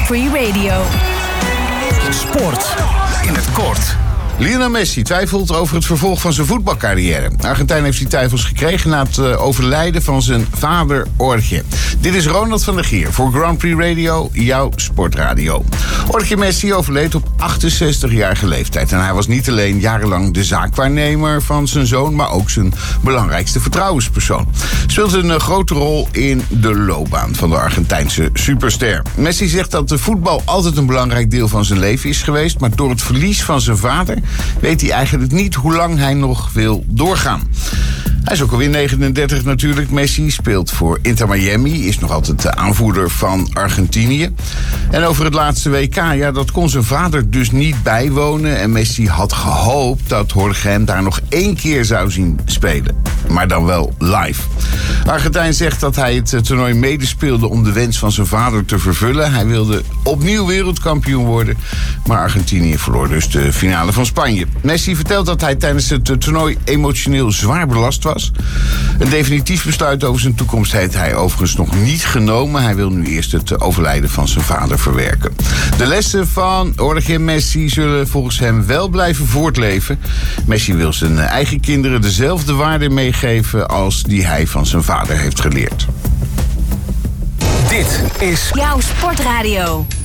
Grand Prix Radio. Sport in het kort. Lionel Messi twijfelt over het vervolg van zijn voetbalcarrière. Argentijn heeft die twijfels gekregen na het overlijden van zijn vader Jorge. Dit is Ronald van der Gier voor Grand Prix Radio, jouw sportradio. Jorge Messi overleed op 68-jarige leeftijd. En hij was niet alleen jarenlang de zaakwaarnemer van zijn zoon, maar ook zijn belangrijkste vertrouwenspersoon. Speelt een grote rol in de loopbaan van de Argentijnse superster. Messi zegt dat de voetbal altijd een belangrijk deel van zijn leven is geweest, maar door het verlies van zijn vader weet hij eigenlijk niet hoe lang hij nog wil doorgaan. Hij is ook alweer 39 natuurlijk. Messi speelt voor Inter Miami, is nog altijd de aanvoerder van Argentinië. En over het laatste WK, dat kon zijn vader dus niet bijwonen. En Messi had gehoopt dat Jorge hem daar nog 1 keer zou zien spelen. Maar dan wel live. Argentijn zegt dat hij het toernooi medespeelde om de wens van zijn vader te vervullen. Hij wilde opnieuw wereldkampioen worden. Maar Argentinië verloor dus de finale van Spanje. Messi vertelt dat hij tijdens het toernooi emotioneel zwaar belast was. Een definitief besluit over zijn toekomst heeft hij overigens nog niet genomen. Hij wil nu eerst het overlijden van zijn vader verwerken. De lessen van Jorge Messi zullen volgens hem wel blijven voortleven. Messi wil zijn eigen kinderen dezelfde waarden meegeven als die hij van zijn vader heeft geleerd. Dit is Jouw sportradio.